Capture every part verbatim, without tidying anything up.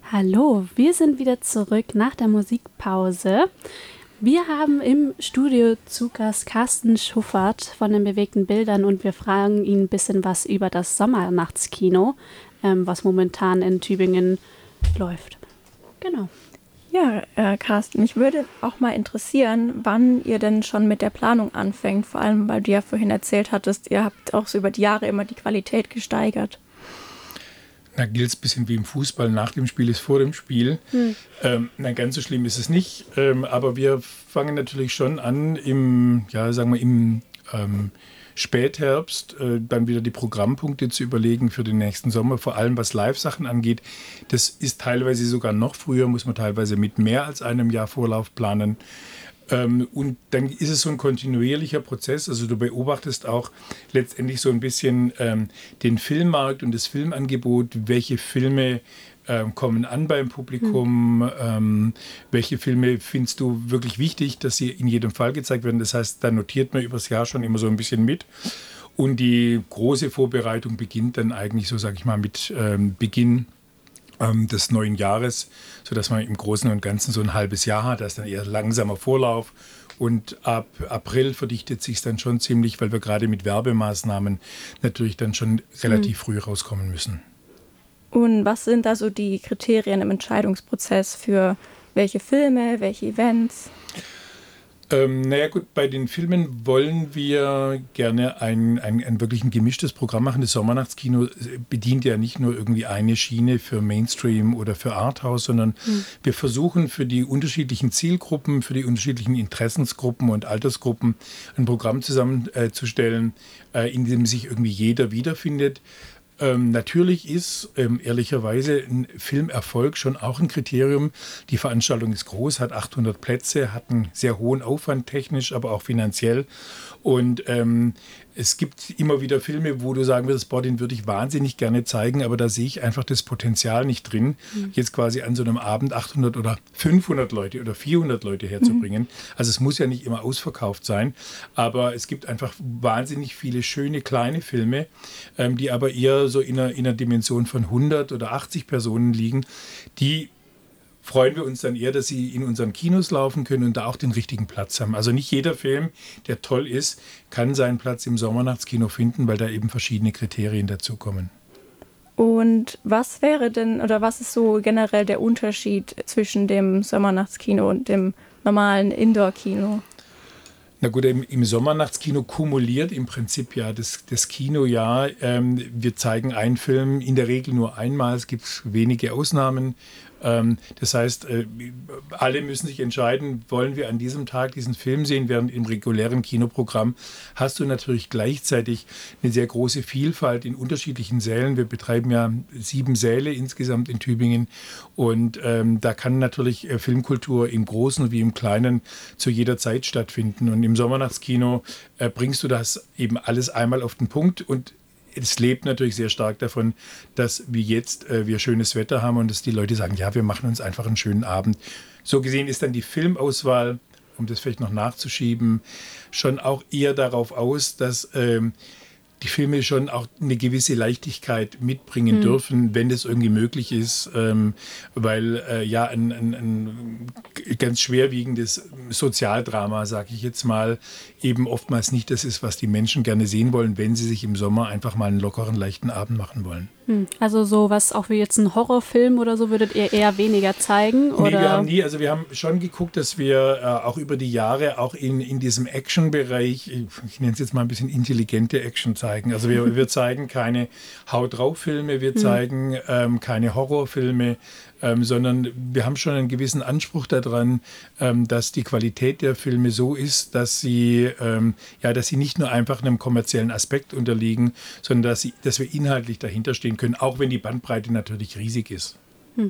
Hallo, wir sind wieder zurück nach der Musikpause. Wir haben im Studio zu Gast Carsten Schuffert von den bewegten Bildern und wir fragen ihn ein bisschen was über das Sommernachtskino, ähm, was momentan in Tübingen läuft. Genau. Ja, äh, Carsten, mich würde auch mal interessieren, wann ihr denn schon mit der Planung anfängt, vor allem, weil du ja vorhin erzählt hattest, ihr habt auch so über die Jahre immer die Qualität gesteigert. Da gilt es ein bisschen wie im Fußball, nach dem Spiel ist vor dem Spiel. Hm. Ähm, na, ganz so schlimm ist es nicht, ähm, aber wir fangen natürlich schon an im, ja, sagen wir im ähm, Spätherbst, äh, dann wieder die Programmpunkte zu überlegen für den nächsten Sommer, vor allem was Live-Sachen angeht. Das ist teilweise sogar noch früher, muss man teilweise mit mehr als einem Jahr Vorlauf planen. Ähm, und dann ist es so ein kontinuierlicher Prozess. Also du beobachtest auch letztendlich so ein bisschen ähm, den Filmmarkt und das Filmangebot, welche Filme ähm, kommen an beim Publikum, mhm. ähm, welche Filme findest du wirklich wichtig, dass sie in jedem Fall gezeigt werden. Das heißt, da notiert man übers Jahr schon immer so ein bisschen mit. Und die große Vorbereitung beginnt dann eigentlich so, sage ich mal, mit ähm, Beginn des neuen Jahres, sodass man im Großen und Ganzen so ein halbes Jahr hat. Da ist dann eher langsamer Vorlauf und ab April verdichtet sich es dann schon ziemlich, weil wir gerade mit Werbemaßnahmen natürlich dann schon relativ mhm. früh rauskommen müssen. Und was sind da so die Kriterien im Entscheidungsprozess für welche Filme, welche Events? Ähm, naja gut, bei den Filmen wollen wir gerne ein, ein, ein wirklich ein gemischtes Programm machen. Das Sommernachtskino bedient ja nicht nur irgendwie eine Schiene für Mainstream oder für Arthouse, sondern mhm. wir versuchen für die unterschiedlichen Zielgruppen, für die unterschiedlichen Interessensgruppen und Altersgruppen ein Programm zusammenzustellen, äh, in dem sich irgendwie jeder wiederfindet. Ähm, natürlich ist ähm, ehrlicherweise ein Filmerfolg schon auch ein Kriterium. Die Veranstaltung ist groß, hat achthundert Plätze, hat einen sehr hohen Aufwand technisch, aber auch finanziell. Und ähm, es gibt immer wieder Filme, wo du sagen würdest, boah, den würde ich wahnsinnig gerne zeigen, aber da sehe ich einfach das Potenzial nicht drin, mhm. jetzt quasi an so einem Abend achthundert oder fünfhundert Leute oder vierhundert Leute herzubringen. Mhm. Also es muss ja nicht immer ausverkauft sein, aber es gibt einfach wahnsinnig viele schöne kleine Filme, ähm, die aber eher so in einer, in einer Dimension von hundert oder achtzig Personen liegen, die freuen wir uns dann eher, dass sie in unseren Kinos laufen können und da auch den richtigen Platz haben. Also nicht jeder Film, der toll ist, kann seinen Platz im Sommernachtskino finden, weil da eben verschiedene Kriterien dazukommen. Und was wäre denn, oder was ist so generell der Unterschied zwischen dem Sommernachtskino und dem normalen Indoor-Kino? Na gut, im, im Sommernachtskino kumuliert im Prinzip ja das, das Kinojahr. Ähm, wir zeigen einen Film in der Regel nur einmal, es gibt wenige Ausnahmen. Ähm, das heißt, äh, alle müssen sich entscheiden, wollen wir an diesem Tag diesen Film sehen, während im regulären Kinoprogramm hast du natürlich gleichzeitig eine sehr große Vielfalt in unterschiedlichen Sälen. Wir betreiben ja sieben Säle insgesamt in Tübingen und ähm, da kann natürlich äh, Filmkultur im Großen wie im Kleinen zu jeder Zeit stattfinden. Und im Sommernachtskino äh, bringst du das eben alles einmal auf den Punkt und es lebt natürlich sehr stark davon, dass wie jetzt äh, wir schönes Wetter haben und dass die Leute sagen, ja, wir machen uns einfach einen schönen Abend. So gesehen ist dann die Filmauswahl, um das vielleicht noch nachzuschieben, schon auch eher darauf aus, dass ähm, die Filme schon auch eine gewisse Leichtigkeit mitbringen mhm. dürfen, wenn das irgendwie möglich ist, ähm, weil äh, ja ein, ein, ein ganz schwerwiegendes Sozialdrama, sage ich jetzt mal, eben oftmals nicht das ist, was die Menschen gerne sehen wollen, wenn sie sich im Sommer einfach mal einen lockeren, leichten Abend machen wollen. Also sowas auch wie jetzt ein Horrorfilm oder so würdet ihr eher weniger zeigen? Oder? Nee, wir haben nie, also wir haben schon geguckt, dass wir äh, auch über die Jahre auch in, in diesem Action-Bereich, ich, ich nenne es jetzt mal ein bisschen intelligente Action zeigen. Also wir, wir zeigen keine Haut-drauf-Filme, wir zeigen hm. ähm, keine Horrorfilme, ähm, sondern wir haben schon einen gewissen Anspruch daran, ähm, dass die Qualität der Filme so ist, dass sie, ähm, ja, dass sie nicht nur einfach einem kommerziellen Aspekt unterliegen, sondern dass, sie, dass wir inhaltlich dahinter stehen können, auch wenn die Bandbreite natürlich riesig ist. Hm.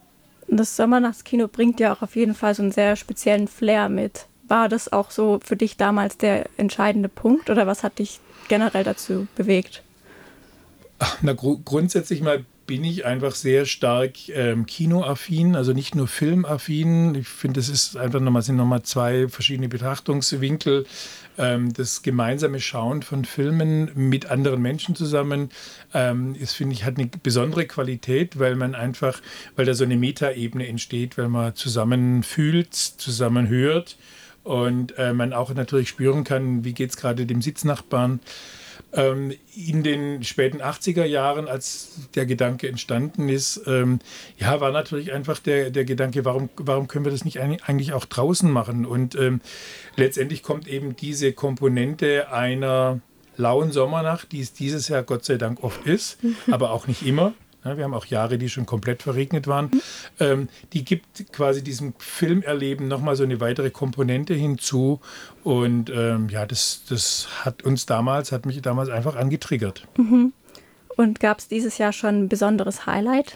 Das Sommernachtskino bringt ja auch auf jeden Fall so einen sehr speziellen Flair mit. War das auch so für dich damals der entscheidende Punkt oder was hat dich generell dazu bewegt? Ach, na, gru- grundsätzlich mal bin ich einfach sehr stark ähm, kinoaffin, also nicht nur filmaffin. Ich finde, das ist einfach nochmal, sind nochmal zwei verschiedene Betrachtungswinkel. Ähm, das gemeinsame Schauen von Filmen mit anderen Menschen zusammen ähm, ist, finde ich, hat eine besondere Qualität, weil man einfach, weil da so eine Metaebene entsteht, weil man zusammen fühlt, zusammen hört und äh, man auch natürlich spüren kann, wie geht es gerade dem Sitznachbarn. Ähm, in den späten achtziger Jahren, als der Gedanke entstanden ist, ähm, ja, war natürlich einfach der, der Gedanke, warum, warum können wir das nicht eigentlich auch draußen machen? Und ähm, letztendlich kommt eben diese Komponente einer lauen Sommernacht, die es dieses Jahr Gott sei Dank oft ist, aber auch nicht immer. Ja, wir haben auch Jahre, die schon komplett verregnet waren. Ähm, die gibt quasi diesem Filmerleben nochmal so eine weitere Komponente hinzu. Und ähm, ja, das, das hat uns damals, hat mich damals einfach angetriggert. Mhm. Und gab es dieses Jahr schon ein besonderes Highlight?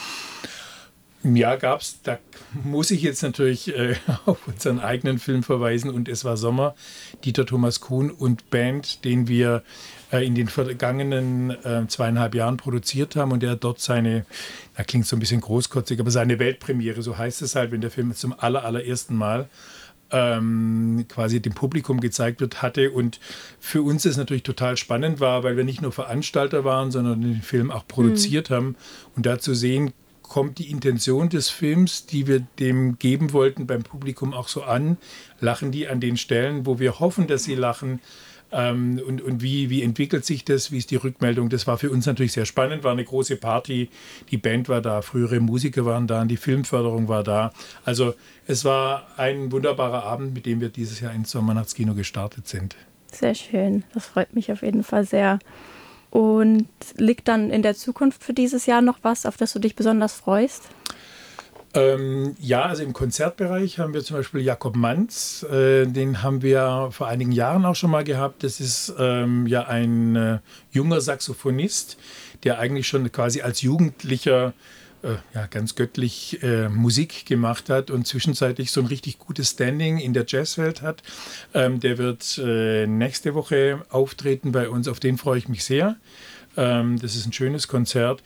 Ja, gab es. Da muss ich jetzt natürlich äh, auf unseren eigenen Film verweisen. Und es war Sommer, Dieter Thomas Kuhn und Band, den wir äh, in den vergangenen äh, zweieinhalb Jahren produziert haben. Und der dort seine, da klingt so ein bisschen großkotzig, aber seine Weltpremiere, so heißt es halt, wenn der Film zum aller, allerersten Mal ähm, quasi dem Publikum gezeigt wird, hatte. Und für uns das natürlich total spannend war, weil wir nicht nur Veranstalter waren, sondern den Film auch produziert mhm. haben. Und da zu sehen, kommt die Intention des Films, die wir dem geben wollten, beim Publikum auch so an? Lachen die an den Stellen, wo wir hoffen, dass sie lachen? Ähm, und und wie, wie entwickelt sich das? Wie ist die Rückmeldung? Das war für uns natürlich sehr spannend, war eine große Party. Die Band war da, frühere Musiker waren da, und die Filmförderung war da. Also es war ein wunderbarer Abend, mit dem wir dieses Jahr ins Sommernachtskino gestartet sind. Sehr schön, das freut mich auf jeden Fall sehr. Und liegt dann in der Zukunft für dieses Jahr noch was, auf das du dich besonders freust? Ähm, ja, also im Konzertbereich haben wir zum Beispiel Jakob Manz. Äh, den haben wir vor einigen Jahren auch schon mal gehabt. Das ist ähm, ja ein äh, junger Saxophonist, der eigentlich schon quasi als Jugendlicher äh, ja, ganz göttlich äh, Musik gemacht hat und zwischenzeitlich so ein richtig gutes Standing in der Jazzwelt hat. Ähm, der wird äh, nächste Woche auftreten bei uns. Auf den freue ich mich sehr. Ähm, das ist ein schönes Konzert.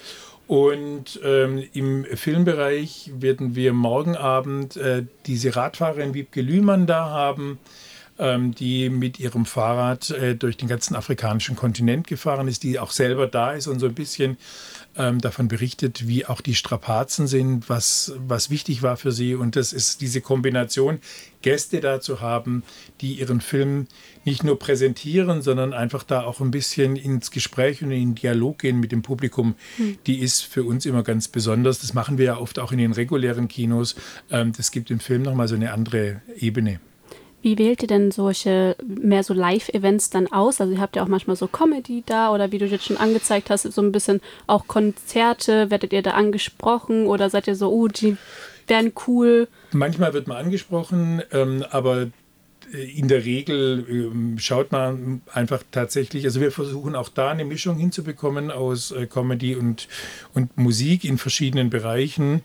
Und ähm, im Filmbereich werden wir morgen Abend äh, diese Radfahrerin Wiebke Lühmann da haben, ähm, die mit ihrem Fahrrad äh, durch den ganzen afrikanischen Kontinent gefahren ist, die auch selber da ist und so ein bisschen ähm, davon berichtet, wie auch die Strapazen sind, was, was wichtig war für sie. Und das ist diese Kombination, Gäste da zu haben, die ihren Film nicht nur präsentieren, sondern einfach da auch ein bisschen ins Gespräch und in den Dialog gehen mit dem Publikum, mhm. die ist für uns immer ganz besonders. Das machen wir ja oft auch in den regulären Kinos. Ähm, das gibt dem Film nochmal so eine andere Ebene. Wie wählt ihr denn solche mehr so Live-Events dann aus? Also ihr habt ja auch manchmal so Comedy da oder wie du jetzt schon angezeigt hast, so ein bisschen auch Konzerte. Werdet ihr da angesprochen oder seid ihr so, oh, die wären cool? Manchmal wird man angesprochen, ähm, aber in der Regel ähm, schaut man einfach tatsächlich, also wir versuchen auch da eine Mischung hinzubekommen aus äh, Comedy und, und Musik in verschiedenen Bereichen.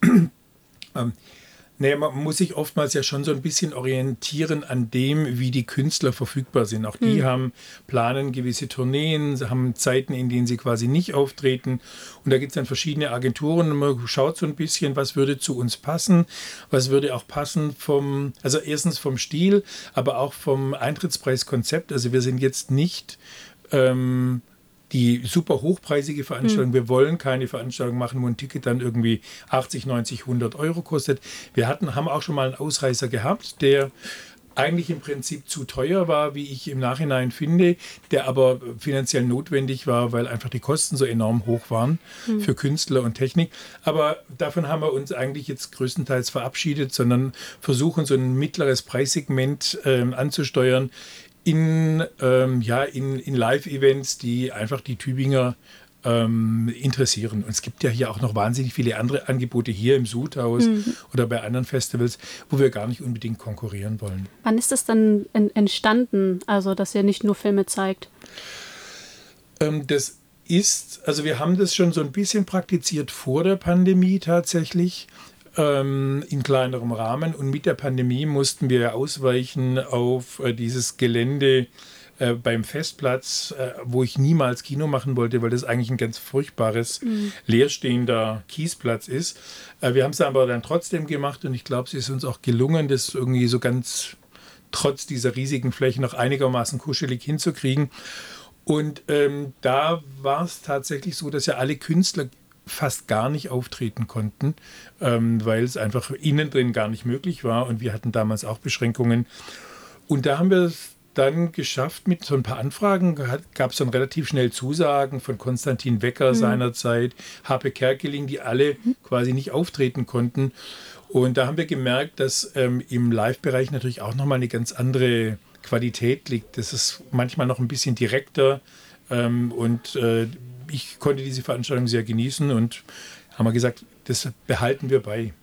ähm, Naja, man muss sich oftmals ja schon so ein bisschen orientieren an dem, wie die Künstler verfügbar sind. Auch die mhm. haben, planen gewisse Tourneen, haben Zeiten, in denen sie quasi nicht auftreten. Und da gibt es dann verschiedene Agenturen und man schaut so ein bisschen, was würde zu uns passen, was würde auch passen vom, also erstens vom Stil, aber auch vom Eintrittspreiskonzept. Also wir sind jetzt nicht ähm, die super hochpreisige Veranstaltung. Mhm. Wir wollen keine Veranstaltung machen, wo ein Ticket dann irgendwie achtzig, neunzig, hundert Euro kostet. Wir hatten, haben auch schon mal einen Ausreißer gehabt, der eigentlich im Prinzip zu teuer war, wie ich im Nachhinein finde, der aber finanziell notwendig war, weil einfach die Kosten so enorm hoch waren mhm. für Künstler und Technik. Aber davon haben wir uns eigentlich jetzt größtenteils verabschiedet, sondern versuchen so ein mittleres Preissegment ähm, anzusteuern, in, ähm, ja, in, in Live-Events, die einfach die Tübinger ähm, interessieren. Und es gibt ja hier auch noch wahnsinnig viele andere Angebote hier im Sudhaus mhm. oder bei anderen Festivals, wo wir gar nicht unbedingt konkurrieren wollen. Wann ist das dann en- entstanden, also dass ihr nicht nur Filme zeigt? Ähm, das ist, also wir haben das schon so ein bisschen praktiziert vor der Pandemie tatsächlich. In kleinerem Rahmen und mit der Pandemie mussten wir ausweichen auf dieses Gelände äh, beim Festplatz, äh, wo ich niemals Kino machen wollte, weil das eigentlich ein ganz furchtbares, mhm. leerstehender Kiesplatz ist. Äh, wir haben es aber dann trotzdem gemacht und ich glaube, es ist uns auch gelungen, das irgendwie so ganz trotz dieser riesigen Fläche noch einigermaßen kuschelig hinzukriegen. Und ähm, da war es tatsächlich so, dass ja alle Künstler fast gar nicht auftreten konnten, ähm, weil es einfach innen drin gar nicht möglich war und wir hatten damals auch Beschränkungen. Und da haben wir es dann geschafft, mit so ein paar Anfragen gab es dann relativ schnell Zusagen von Konstantin Wecker mhm. seinerzeit, Harpe Kerkeling, die alle mhm. quasi nicht auftreten konnten. Und da haben wir gemerkt, dass ähm, im Live-Bereich natürlich auch nochmal eine ganz andere Qualität liegt. Das ist manchmal noch ein bisschen direkter ähm, und äh, ich konnte diese Veranstaltung sehr genießen und haben wir gesagt, das behalten wir bei.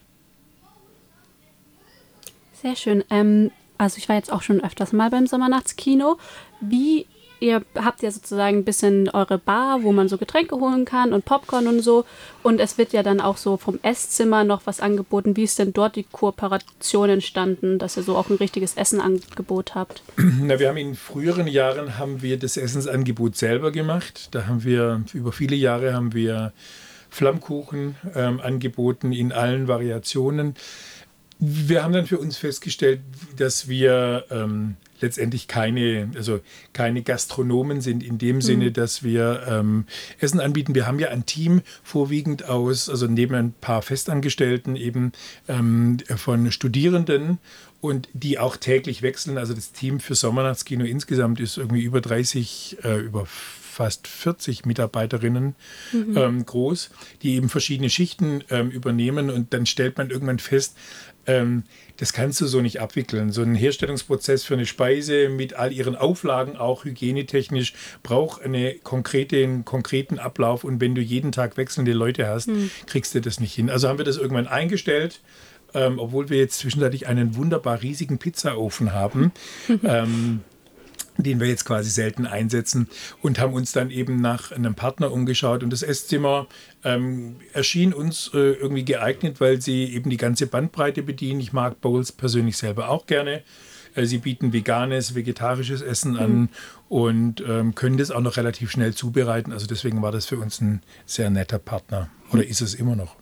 Sehr schön. Ähm, also ich war jetzt auch schon öfters mal beim Sommernachtskino. Wie, ihr habt ja sozusagen ein bisschen eure Bar, wo man so Getränke holen kann und Popcorn und so. Und es wird ja dann auch so vom Esszimmer noch was angeboten. Wie ist denn dort die Kooperation entstanden, dass ihr so auch ein richtiges Essenangebot habt? Na, wir haben in früheren Jahren haben wir das Essensangebot selber gemacht. Da haben wir über viele Jahre haben wir Flammkuchen ähm, angeboten in allen Variationen. Wir haben dann für uns festgestellt, dass wir ähm, letztendlich keine, also keine Gastronomen sind in dem mhm. Sinne, dass wir ähm, Essen anbieten. Wir haben ja ein Team vorwiegend aus, also neben ein paar Festangestellten eben ähm, von Studierenden und die auch täglich wechseln. Also das Team für Sommernachtskino insgesamt ist irgendwie über dreißig, äh, über fast vierzig Mitarbeiterinnen mhm. ähm, groß, die eben verschiedene Schichten ähm, übernehmen und dann stellt man irgendwann fest, ähm, das kannst du so nicht abwickeln. So ein Herstellungsprozess für eine Speise mit all ihren Auflagen, auch hygienetechnisch, braucht eine konkrete, einen konkreten Ablauf und wenn du jeden Tag wechselnde Leute hast, mhm. kriegst du das nicht hin. Also haben wir das irgendwann eingestellt, ähm, obwohl wir jetzt zwischenzeitlich einen wunderbar riesigen Pizzaofen haben, mhm. ähm, den wir jetzt quasi selten einsetzen und haben uns dann eben nach einem Partner umgeschaut. Und das Esszimmer ähm, erschien uns äh, irgendwie geeignet, weil sie eben die ganze Bandbreite bedienen. Ich mag Bowls persönlich selber auch gerne. Äh, sie bieten veganes, vegetarisches Essen an mhm. und ähm, können das auch noch relativ schnell zubereiten. Also deswegen war das für uns ein sehr netter Partner. Oder ist es immer noch.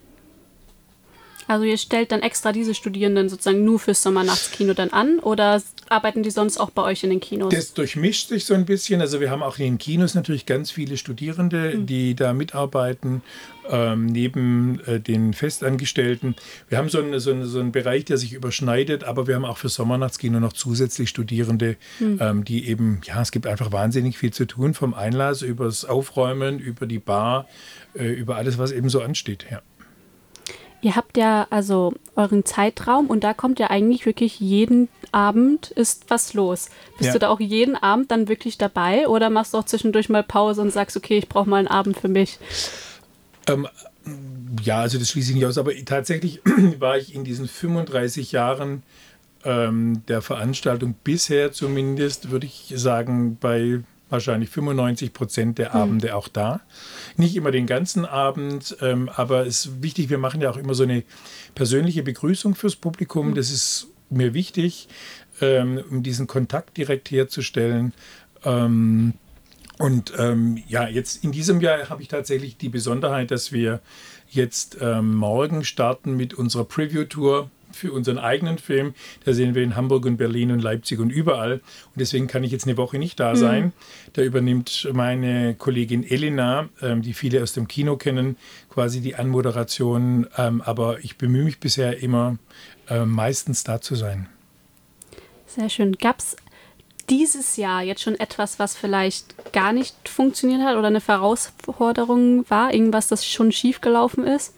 Also ihr stellt dann extra diese Studierenden sozusagen nur fürs Sommernachtskino dann an oder arbeiten die sonst auch bei euch in den Kinos? Das durchmischt sich so ein bisschen. Also wir haben auch in den Kinos natürlich ganz viele Studierende, mhm. die da mitarbeiten, ähm, neben äh, den Festangestellten. Wir haben so einen, so, einen, so einen Bereich, der sich überschneidet, aber wir haben auch für Sommernachtskino noch zusätzlich Studierende, mhm. ähm, die eben, ja, es gibt einfach wahnsinnig viel zu tun, vom Einlass über das Aufräumen, über die Bar, äh, über alles, was eben so ansteht, ja. Ihr habt ja also euren Zeitraum und da kommt ja eigentlich wirklich jeden Abend ist was los. Bist ja. du da auch jeden Abend dann wirklich dabei oder machst du auch zwischendurch mal Pause und sagst, okay, ich brauche mal einen Abend für mich? Ähm, ja, also das schließe ich nicht aus, aber tatsächlich war ich in diesen fünfunddreißig Jahren ähm, der Veranstaltung bisher zumindest, würde ich sagen, bei wahrscheinlich fünfundneunzig Prozent der Abende hm. auch da. Nicht immer den ganzen Abend, ähm, aber es ist wichtig, wir machen ja auch immer so eine persönliche Begrüßung fürs Publikum. Hm. Das ist mir wichtig, ähm, um diesen Kontakt direkt herzustellen. Ähm, und ähm, ja, jetzt in diesem Jahr habe ich tatsächlich die Besonderheit, dass wir jetzt ähm, morgen starten mit unserer Preview-Tour für unseren eigenen Film. Da sehen wir in Hamburg und Berlin und Leipzig und überall. Und deswegen kann ich jetzt eine Woche nicht da sein. Mhm. Da übernimmt meine Kollegin Elena, ähm, die viele aus dem Kino kennen, quasi die Anmoderation. Ähm, aber ich bemühe mich bisher immer, äh, meistens da zu sein. Sehr schön. Gab es dieses Jahr jetzt schon etwas, was vielleicht gar nicht funktioniert hat oder eine Herausforderung war? Irgendwas, das schon schiefgelaufen ist?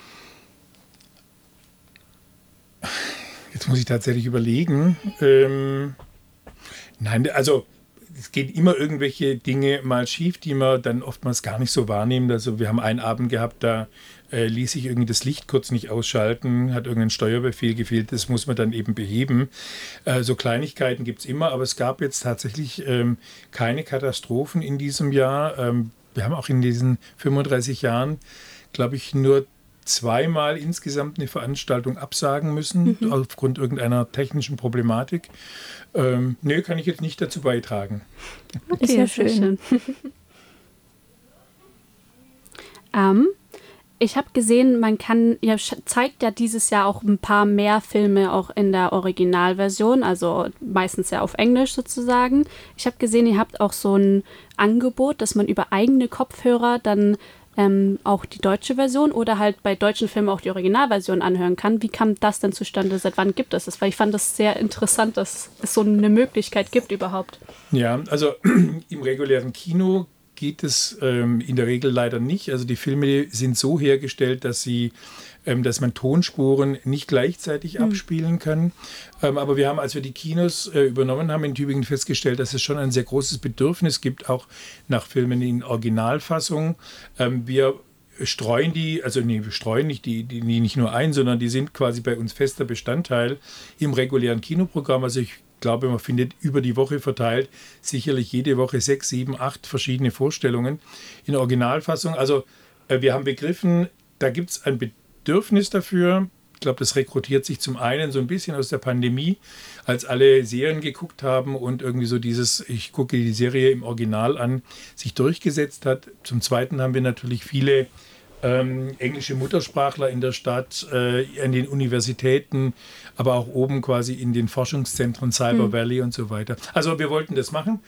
Jetzt muss ich tatsächlich überlegen. Ähm, nein, also es geht immer irgendwelche Dinge mal schief, die man dann oftmals gar nicht so wahrnimmt. Also wir haben einen Abend gehabt, da äh, ließ sich irgendwie das Licht kurz nicht ausschalten, hat irgendein Steuerbefehl gefehlt, das muss man dann eben beheben. Äh, so Kleinigkeiten gibt es immer, aber es gab jetzt tatsächlich ähm, keine Katastrophen in diesem Jahr. Ähm, wir haben auch in diesen fünfunddreißig Jahren, glaube ich, nur zweimal insgesamt eine Veranstaltung absagen müssen, mhm. aufgrund irgendeiner technischen Problematik. Ähm, nö, kann ich jetzt nicht dazu beitragen. Okay, ist ja schön. schön. ähm, ich habe gesehen, man kann, ihr zeigt ja dieses Jahr auch ein paar mehr Filme auch in der Originalversion, also meistens ja auf Englisch sozusagen. Ich habe gesehen, ihr habt auch so ein Angebot, dass man über eigene Kopfhörer dann ähm, auch die deutsche Version oder halt bei deutschen Filmen auch die Originalversion anhören kann. Wie kam das denn zustande? Seit wann gibt es das? Weil ich fand das sehr interessant, dass es so eine Möglichkeit gibt überhaupt. Ja, also im regulären Kino geht es ähm, in der Regel leider nicht. Also die Filme sind so hergestellt, dass sie, ähm, dass man Tonspuren nicht gleichzeitig mhm. abspielen kann. Ähm, aber wir haben, als wir die Kinos äh, übernommen haben in Tübingen, festgestellt, dass es schon ein sehr großes Bedürfnis gibt, auch nach Filmen in Originalfassung. Ähm, wir streuen die, also nee, wir streuen nicht die, die nicht nur ein, sondern die sind quasi bei uns fester Bestandteil im regulären Kinoprogramm. Also ich Ich glaube, man findet über die Woche verteilt sicherlich jede Woche sechs, sieben, acht verschiedene Vorstellungen in Originalfassung. Also äh, wir haben begriffen, da gibt es ein Bedürfnis dafür. Ich glaube, das rekrutiert sich zum einen so ein bisschen aus der Pandemie, als alle Serien geguckt haben und irgendwie so dieses, ich gucke die Serie im Original an, sich durchgesetzt hat. Zum Zweiten haben wir natürlich viele Ähm, englische Muttersprachler in der Stadt, äh, an den Universitäten, aber auch oben quasi in den Forschungszentren Cyber mhm. Valley und so weiter. Also wir wollten das machen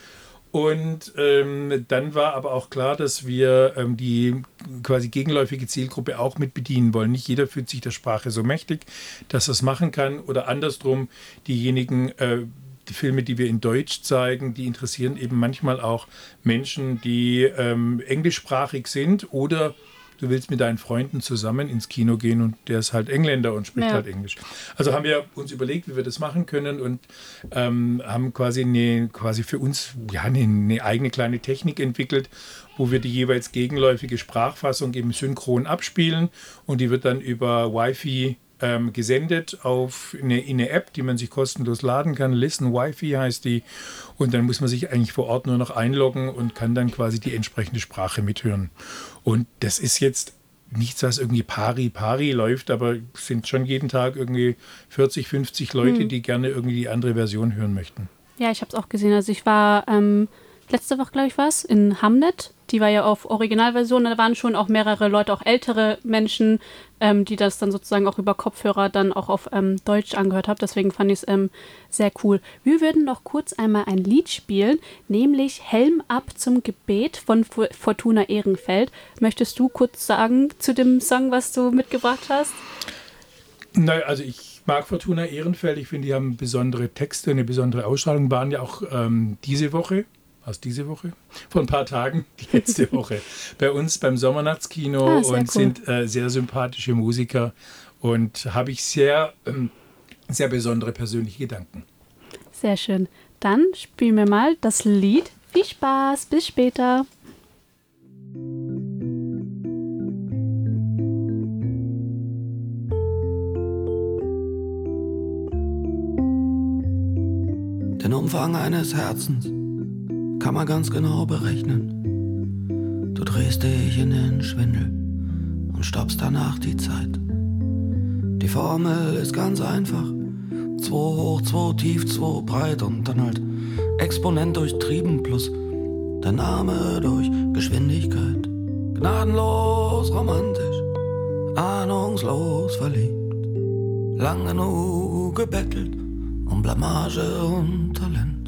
und ähm, dann war aber auch klar, dass wir ähm, die quasi gegenläufige Zielgruppe auch mit bedienen wollen. Nicht jeder fühlt sich der Sprache so mächtig, dass er es machen kann oder andersrum diejenigen äh, die Filme, die wir in Deutsch zeigen, die interessieren eben manchmal auch Menschen, die ähm, englischsprachig sind oder du willst mit deinen Freunden zusammen ins Kino gehen und der ist halt Engländer und spricht ja. halt Englisch. Also haben wir uns überlegt, wie wir das machen können und ähm, haben quasi, eine, quasi für uns ja, eine, eine eigene kleine Technik entwickelt, wo wir die jeweils gegenläufige Sprachfassung eben synchron abspielen und die wird dann über Wi-Fi ähm, gesendet auf eine, in eine App, die man sich kostenlos laden kann. Listen Wi-Fi heißt die und dann muss man sich eigentlich vor Ort nur noch einloggen und kann dann quasi die entsprechende Sprache mithören. Und das ist jetzt nichts, was irgendwie pari pari läuft, aber es sind schon jeden Tag irgendwie vierzig, fünfzig Leute, hm. die gerne irgendwie die andere Version hören möchten. Ja, ich habe es auch gesehen. Also ich war ähm, letzte Woche, glaube ich, was in Hamlet. Die war ja auf Originalversion. Da waren schon auch mehrere Leute, auch ältere Menschen, ähm, die das dann sozusagen auch über Kopfhörer dann auch auf ähm, Deutsch angehört haben. Deswegen fand ich es ähm, sehr cool. Wir würden noch kurz einmal ein Lied spielen, nämlich Helm ab zum Gebet von Fortuna Ehrenfeld. Möchtest du kurz sagen zu dem Song, was du mitgebracht hast? Nein, also ich mag Fortuna Ehrenfeld. Ich finde, die haben besondere Texte, eine besondere Ausstrahlung. Waren ja auch ähm, diese Woche. Aus dieser Woche? Vor ein paar Tagen, die letzte Woche, bei uns beim Sommernachtskino ah, und cool. sind äh, sehr sympathische Musiker und habe ich sehr, ähm, sehr besondere persönliche Gedanken. Sehr schön. Dann spielen wir mal das Lied. Viel Spaß, bis später. Den Umfang eines Herzens kann man ganz genau berechnen. Du drehst dich in den Schwindel und stoppst danach die Zeit. Die Formel ist ganz einfach. zwei hoch, zwei tief, zwei breit und dann halt Exponent durchtrieben plus der Name durch Geschwindigkeit. Gnadenlos romantisch, ahnungslos verliebt. Lang genug gebettelt um Blamage und Talent.